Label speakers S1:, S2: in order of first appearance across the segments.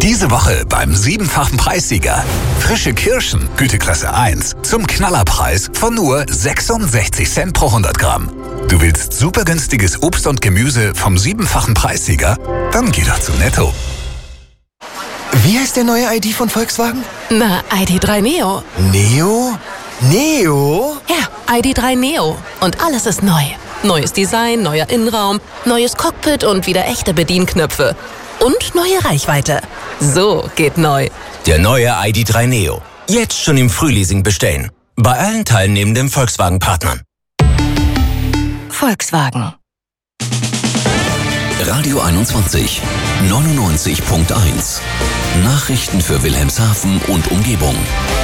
S1: Diese Woche beim 7-fachen Preissieger. Frische Kirschen, Güteklasse 1, zum Knallerpreis von nur 66 Cent pro 100 Gramm. Du willst super günstiges Obst und Gemüse vom 7-fachen Preissieger? Dann geh doch zu Netto.
S2: Wie heißt der neue ID von Volkswagen?
S3: Na, ID.3 Neo.
S2: Neo? Neo?
S3: Ja, ID.3 Neo. Und alles ist neu. Neues Design, neuer Innenraum, neues Cockpit und wieder echte Bedienknöpfe. Und neue Reichweite. So geht neu.
S4: Der neue ID.3 Neo. Jetzt schon im Frühleasing bestellen. Bei allen teilnehmenden Volkswagen-Partnern.
S3: Volkswagen.
S5: Radio 21 99.1 Nachrichten für Wilhelmshaven und Umgebung.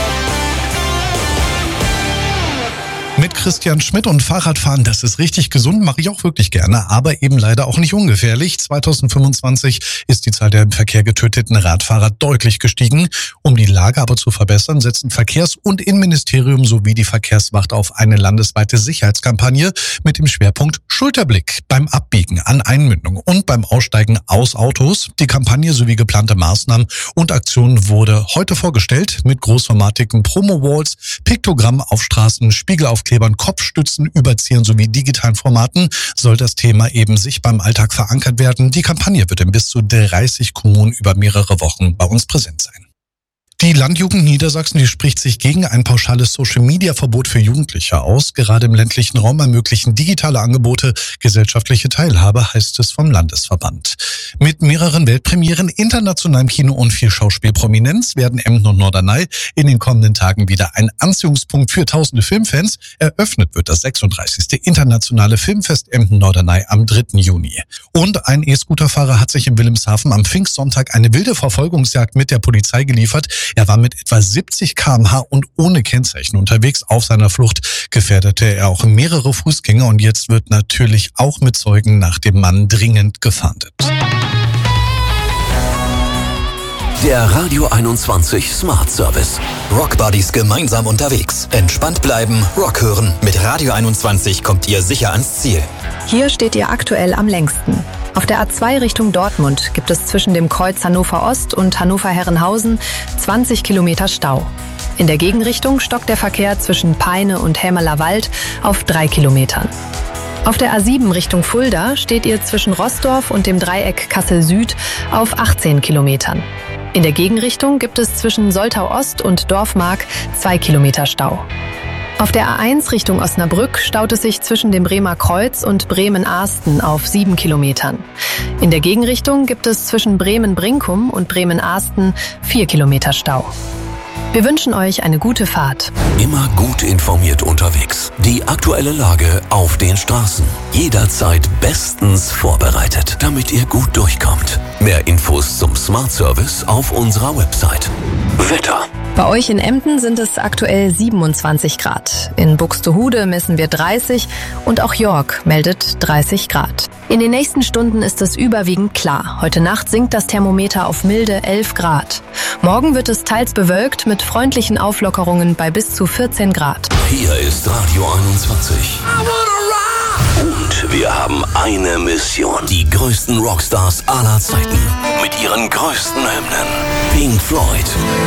S6: Mit Christian Schmidt und Fahrradfahren, das ist richtig gesund, mache ich auch wirklich gerne, aber eben leider auch nicht ungefährlich. 2025 ist die Zahl der im Verkehr getöteten Radfahrer deutlich gestiegen. Um die Lage aber zu verbessern, setzen Verkehrs- und Innenministerium sowie die Verkehrswacht auf eine landesweite Sicherheitskampagne mit dem Schwerpunkt Schulterblick beim Abbiegen an Einmündung und beim Aussteigen aus Autos. Die Kampagne sowie geplante Maßnahmen und Aktionen wurde heute vorgestellt mit großformatigen Promo-Walls, Piktogrammen auf Straßen, Spiegelaufklebern, Kopfstützen, Überziehern sowie digitalen Formaten soll das Thema eben sich beim Alltag verankert werden. Die Kampagne wird in bis zu 30 Kommunen über mehrere Wochen bei uns präsent sein. Die Landjugend Niedersachsen, die spricht sich gegen ein pauschales Social-Media-Verbot für Jugendliche aus. Gerade im ländlichen Raum ermöglichen digitale Angebote gesellschaftliche Teilhabe, heißt es vom Landesverband. Mit mehreren Weltpremieren, internationalem Kino und viel Schauspielprominenz werden Emden und Norderney in den kommenden Tagen wieder ein Anziehungspunkt für tausende Filmfans. Eröffnet wird das 36. internationale Filmfest Emden-Norderney am 3. Juni. Und ein E-Scooterfahrer hat sich in Wilhelmshaven am Pfingstsonntag eine wilde Verfolgungsjagd mit der Polizei geliefert. Er war mit etwa 70 km/h und ohne Kennzeichen unterwegs. Auf seiner Flucht gefährdete er auch mehrere Fußgänger und jetzt wird natürlich auch mit Zeugen nach dem Mann dringend gefahndet.
S5: Der Radio 21 Smart Service. Rockbuddies gemeinsam unterwegs. Entspannt bleiben, Rock hören. Mit Radio 21 kommt ihr sicher ans Ziel.
S7: Hier steht ihr aktuell am längsten. Auf der A2 Richtung Dortmund gibt es zwischen dem Kreuz Hannover Ost und Hannover-Herrenhausen 20 Kilometer Stau. In der Gegenrichtung stockt der Verkehr zwischen Peine und Hämerler Wald auf 3 Kilometern. Auf der A7 Richtung Fulda steht ihr zwischen Roßdorf und dem Dreieck Kassel-Süd auf 18 Kilometern. In der Gegenrichtung gibt es zwischen Soltau Ost und Dorfmark 2 Kilometer Stau. Auf der A1 Richtung Osnabrück staut es sich zwischen dem Bremer Kreuz und Bremen-Ahsten auf 7 Kilometern. In der Gegenrichtung gibt es zwischen Bremen-Brinkum und Bremen-Ahsten 4 Kilometer Stau. Wir wünschen euch eine gute Fahrt.
S5: Immer gut informiert unterwegs. Die aktuelle Lage auf den Straßen. Jederzeit bestens vorbereitet, damit ihr gut durchkommt. Mehr Infos zum Smart Service auf unserer Website. Wetter.
S7: Bei euch in Emden sind es aktuell 27 Grad. In Buxtehude messen wir 30 und auch York meldet 30 Grad. In den nächsten Stunden ist es überwiegend klar. Heute Nacht sinkt das Thermometer auf milde 11 Grad. Morgen wird es teils bewölkt mit freundlichen Auflockerungen bei bis zu 14 Grad.
S5: Hier ist Radio 21. Und wir haben eine Mission. Die größten Rockstars aller Zeiten. Mit ihren größten Hymnen. Pink Floyd,